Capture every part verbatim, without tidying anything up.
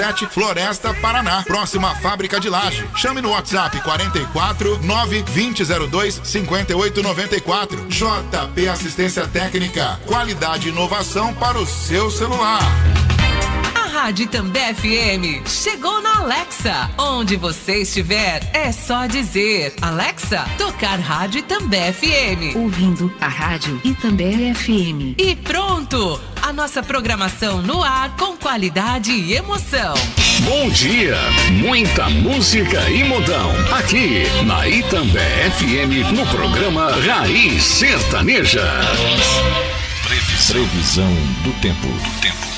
Floresta, Paraná, próxima à fábrica de laje. Chame no WhatsApp quarenta e quatro, nove vinte zero dois, cinquenta e oito noventa e quatro. J P Assistência Técnica, qualidade e inovação para o seu celular. A Rádio Itambé F M chegou na Alexa. Onde você estiver, é só dizer: Alexa, tocar Rádio Itambé F M. Ouvindo a Rádio Itambé F M. E pronto! A nossa programação no ar com qualidade e emoção. Bom dia, muita música e modão. Aqui na Itambé F M, no programa Raiz Sertaneja. Previsão, Previsão do tempo. Do tempo.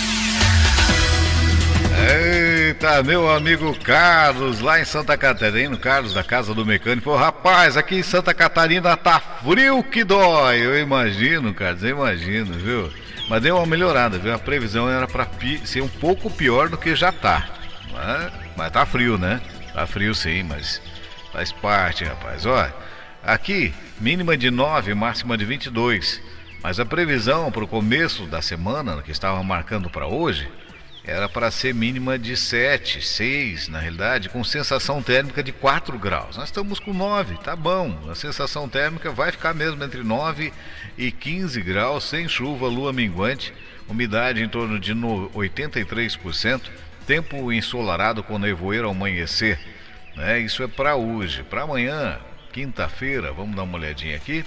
Eita, meu amigo Carlos, lá em Santa Catarina, Carlos da Casa do Mecânico. Rapaz, aqui em Santa Catarina tá frio que dói. Eu imagino, Carlos, eu imagino, viu? Mas deu uma melhorada, viu? A previsão era pra pi- ser um pouco pior do que já tá. Mas, mas tá frio, né? Tá frio sim, mas faz parte, rapaz. Olha, aqui, mínima de nove, máxima de vinte e dois. Mas a previsão pro começo da semana, que estava marcando para hoje, era para ser mínima de sete, seis, na realidade, com sensação térmica de quatro graus. Nós estamos com nove, tá bom. A sensação térmica vai ficar mesmo entre nove e quinze graus, sem chuva, lua minguante, umidade em torno de oitenta e três por cento, tempo ensolarado com nevoeiro ao amanhecer. Né? Isso é para hoje. Para amanhã, quinta-feira, vamos dar uma olhadinha aqui.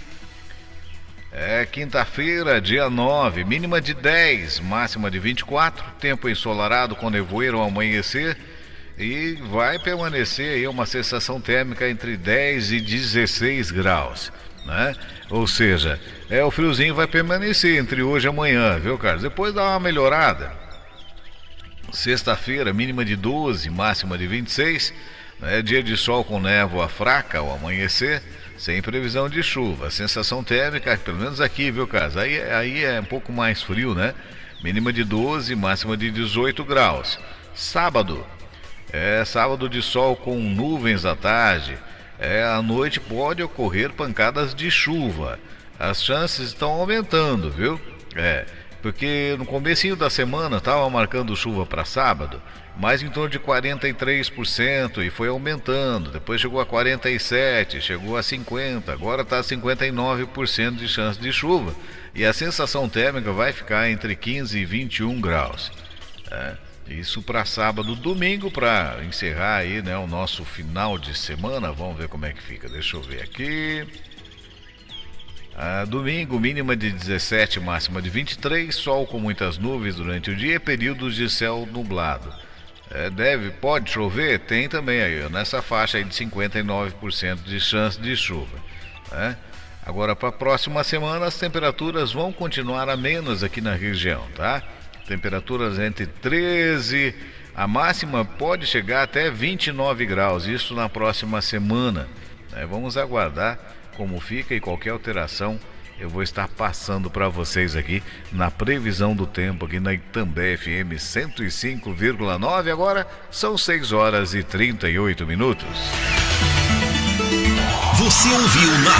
É quinta-feira, dia nove, mínima de dez, máxima de vinte e quatro, tempo ensolarado com nevoeiro ao amanhecer e vai permanecer aí uma sensação térmica entre dez e dezesseis graus, né? Ou seja, é, o friozinho vai permanecer entre hoje e amanhã, viu, Carlos? Depois dá uma melhorada. Sexta-feira, mínima de doze, máxima de vinte e seis, né? Dia de sol com névoa fraca ao amanhecer, sem previsão de chuva. Sensação térmica, pelo menos aqui, viu, Carlos? Aí, aí é um pouco mais frio, né? Mínima de doze, máxima de dezoito graus. Sábado, é sábado de sol com nuvens à tarde. É, à noite pode ocorrer pancadas de chuva. As chances estão aumentando, viu? É, porque no comecinho da semana estava marcando chuva para sábado, mas em torno de quarenta e três por cento e foi aumentando. Depois chegou a quarenta e sete por cento, chegou a cinquenta por cento, agora está cinquenta e nove por cento de chance de chuva. E a sensação térmica vai ficar entre quinze e vinte e um graus. É, isso para sábado. Domingo, para encerrar aí, né, o nosso final de semana. Vamos ver como é que fica. Deixa eu ver aqui. Ah, domingo, mínima de dezessete, máxima de vinte e três, sol com muitas nuvens durante o dia, períodos de céu nublado. É, deve, pode chover? Tem também aí, nessa faixa aí de cinquenta e nove por cento de chance de chuva, né? Agora, para a próxima semana, as temperaturas vão continuar amenas aqui na região, tá? Temperaturas entre treze, a máxima pode chegar até vinte e nove graus, isso na próxima semana, né? Vamos aguardar como fica e qualquer alteração eu vou estar passando para vocês aqui na previsão do tempo aqui na Itambé F M cento e cinco vírgula nove. Agora são seis horas e trinta e oito minutos. Você ouviu na